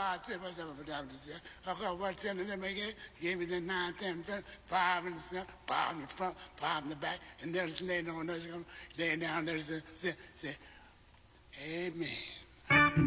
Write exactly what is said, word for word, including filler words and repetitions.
five, ten, what's up, whatever. Okay, what ten of them again? Gave me the nine, ten, five in the front, five in the front, five in the back, and there's laying on us, laying down there, say, say, amen.